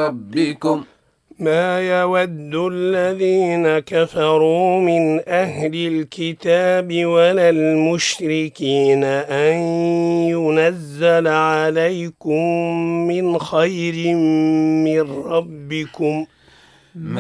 ربكم ما يود الذين كفروا من أهل الكتاب ولا المشركين أن ينزل عليكم من خير من ربكم